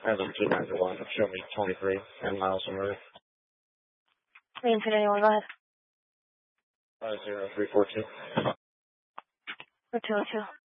As of 291, show me 23 10 miles from Earth. Infinity 1, go ahead. 0342. 202.